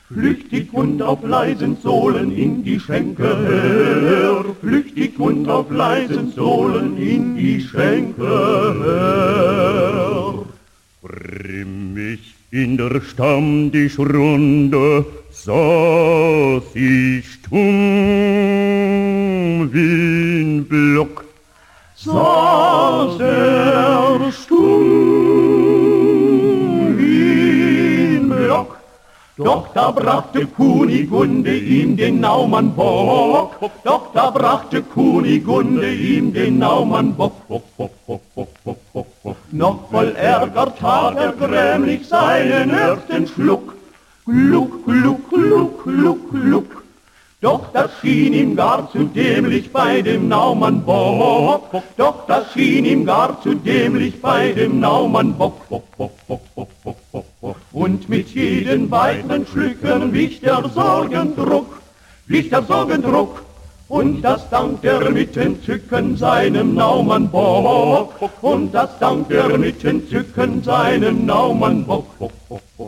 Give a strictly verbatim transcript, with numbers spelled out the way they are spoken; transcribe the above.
Flüchtig und auf leisen Sohlen in die Schenke her, flüchtig und auf leisen Sohlen in die Schenke her. Grimmig in der Stammtischrunde saß ich stumm wie ein Block, saß er stumm wie ein Block. Doch da brachte Kunigunde ihm den Naumann Bock, doch da brachte Kunigunde ihm den Naumann Bock. Noch voll Ärger tat er grämlich seinen ersten Schluck, Gluck, gluck, gluck, gluck, gluck. Doch das schien ihm gar zu dämlich bei dem Naumann Bock, doch das schien ihm gar zu dämlich bei dem Naumann Bock. Und mit jedem weiteren Schlücken wich der Sorgendruck, wich der Sorgendruck, und das dank er mit Entzücken seinem Naumann Bock, und das dank er mit Entzücken seinem Naumann Bock.